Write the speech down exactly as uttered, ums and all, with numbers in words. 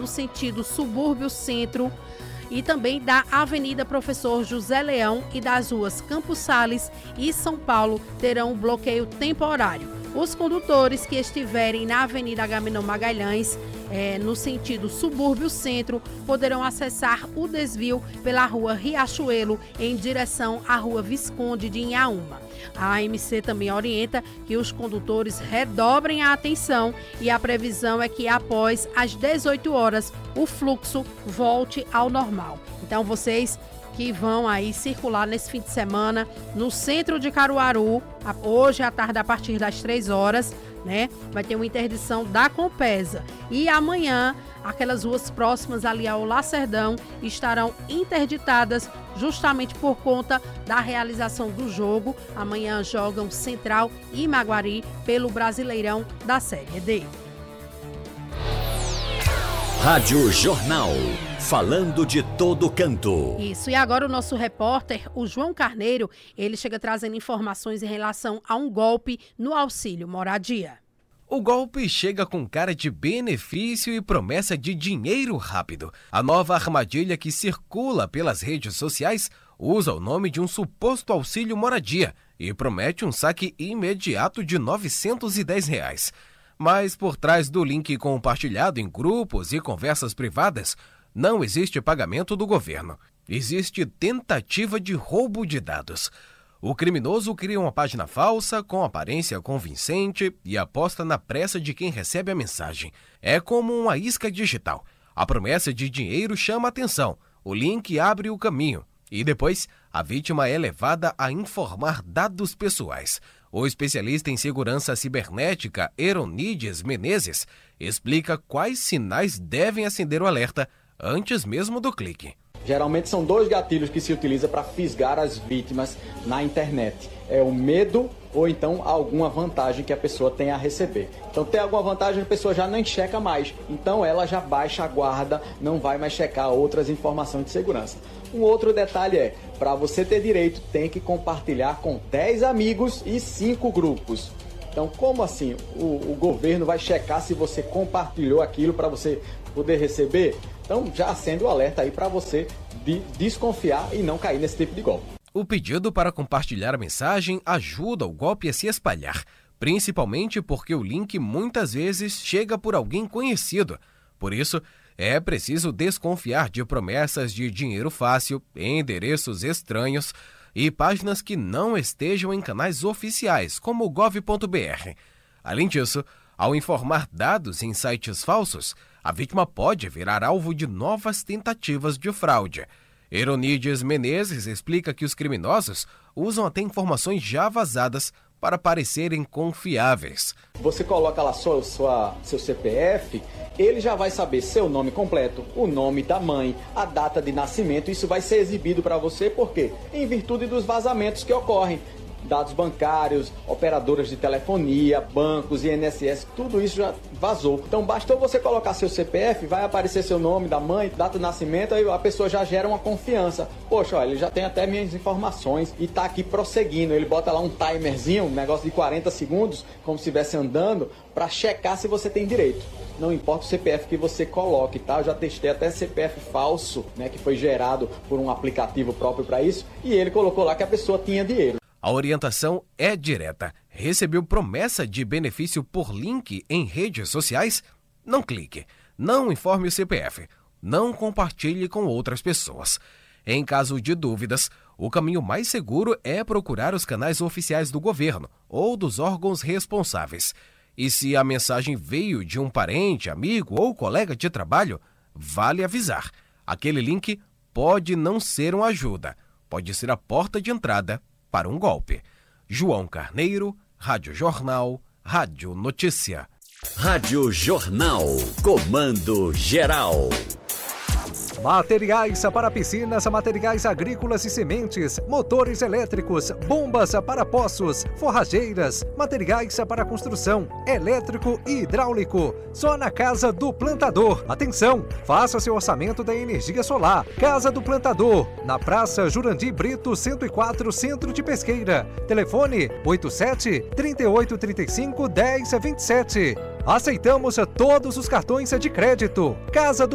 no sentido subúrbio-centro e também da Avenida Professor José Leão e das ruas Campos Sales e São Paulo terão um bloqueio temporário. Os condutores que estiverem na Avenida Agamenon Magalhães, é, no sentido subúrbio-centro, poderão acessar o desvio pela rua Riachuelo em direção à rua Visconde de Inhaúma. A A M C também orienta que os condutores redobrem a atenção e a previsão é que após as dezoito horas o fluxo volte ao normal. Então vocês que vão aí circular nesse fim de semana no centro de Caruaru, hoje à tarde a partir das três horas, né? Vai ter uma interdição da Compesa. E amanhã, aquelas ruas próximas ali ao Lacerdão estarão interditadas justamente por conta da realização do jogo. Amanhã jogam Central e Maguari pelo Brasileirão da Série D. Rádio Jornal. Falando de todo canto. Isso, e agora o nosso repórter, o João Carneiro, ele chega trazendo informações em relação a um golpe no auxílio moradia. O golpe chega com cara de benefício e promessa de dinheiro rápido. A nova armadilha que circula pelas redes sociais usa o nome de um suposto auxílio moradia e promete um saque imediato de novecentos e dez reais. Mas por trás do link compartilhado em grupos e conversas privadas, não existe pagamento do governo. Existe tentativa de roubo de dados. O criminoso cria uma página falsa com aparência convincente e aposta na pressa de quem recebe a mensagem. É como uma isca digital. A promessa de dinheiro chama a atenção, o link abre o caminho e depois a vítima é levada a informar dados pessoais. O especialista em segurança cibernética Eronides Menezes explica quais sinais devem acender o alerta antes mesmo do clique. Geralmente são dois gatilhos que se utiliza para fisgar as vítimas na internet. É o medo ou então alguma vantagem que a pessoa tem a receber. Então tem alguma vantagem, a pessoa já nem checa mais. Então ela já baixa a guarda, não vai mais checar outras informações de segurança. Um outro detalhe é, para você ter direito, tem que compartilhar com dez amigos e cinco grupos. Então como assim o, o governo vai checar se você compartilhou aquilo para você poder receber? Então já acende o alerta aí para você de desconfiar e não cair nesse tipo de golpe. O pedido para compartilhar a mensagem ajuda o golpe a se espalhar, principalmente porque o link muitas vezes chega por alguém conhecido. Por isso, é preciso desconfiar de promessas de dinheiro fácil, endereços estranhos e páginas que não estejam em canais oficiais, como o gov ponto br. Além disso, ao informar dados em sites falsos, a vítima pode virar alvo de novas tentativas de fraude. Eronides Menezes explica que os criminosos usam até informações já vazadas para parecerem confiáveis. Você coloca lá sua, sua, seu C P F, ele já vai saber seu nome completo, o nome da mãe, a data de nascimento. Isso vai ser exibido para você, por quê? Em virtude dos vazamentos que ocorrem. Dados bancários, operadoras de telefonia, bancos, I N S S, tudo isso já vazou. Então bastou você colocar seu C P F, vai aparecer seu nome da mãe, data de nascimento, aí a pessoa já gera uma confiança. Poxa, olha, ele já tem até minhas informações e tá aqui prosseguindo. Ele bota lá um timerzinho, um negócio de quarenta segundos, como se estivesse andando, para checar se você tem direito. Não importa o C P F que você coloque, tá? Eu já testei até C P F falso, né, que foi gerado por um aplicativo próprio para isso, e ele colocou lá que a pessoa tinha dinheiro. A orientação é direta. Recebeu promessa de benefício por link em redes sociais? Não clique. Não informe o C P F. Não compartilhe com outras pessoas. Em caso de dúvidas, o caminho mais seguro é procurar os canais oficiais do governo ou dos órgãos responsáveis. E se a mensagem veio de um parente, amigo ou colega de trabalho, vale avisar. Aquele link pode não ser uma ajuda, pode ser a porta de entrada para um golpe. João Carneiro, Rádio Jornal, Rádio Notícia. Rádio Jornal, Comando Geral. Materiais para piscinas, materiais agrícolas e sementes, motores elétricos, bombas para poços, forrageiras, materiais para construção, elétrico e hidráulico. Só na Casa do Plantador. Atenção, faça seu orçamento da energia solar. Casa do Plantador, na Praça Jurandir Brito, cento e quatro, Centro de Pesqueira. Telefone oito sete, três oito três cinco, um zero dois sete. Aceitamos todos os cartões de crédito. Casa do